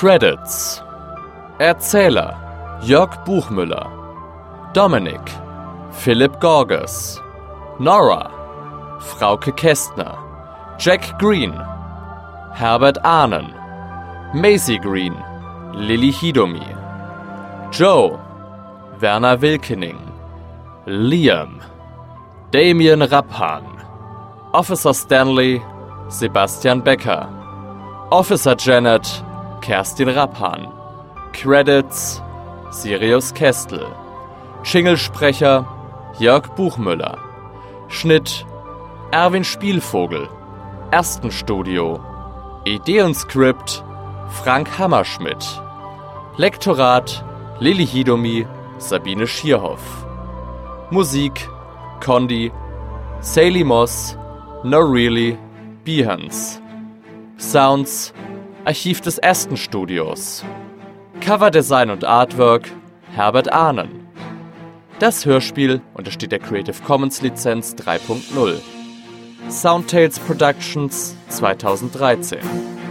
Credits: Erzähler Jörg Buchmüller, Dominik Philipp Gorges, Nora Frauke Kästner, Jack Green Herbert Ahnen, Maisie Green Lilly Hidomi, Joe Werner Wilkening, Liam Damien Rappan, Officer Stanley Sebastian Becker, Officer Janet Kerstin Rappan, Credits Sirius Kestel, Jinglesprecher Jörg Buchmüller, Schnitt Erwin Spielvogel, Erstenstudio, Idee und Skript Frank Hammerschmidt, Lektorat Lilly Hidomi, Sabine Schierhoff, Musik Condi, Sally Moss, No Really, Behance, Sounds Archiv des Erstenstudios, Coverdesign und Artwork Herbert Ahnen. Das Hörspiel untersteht der Creative Commons Lizenz 3.0. Soundtales Productions 2013.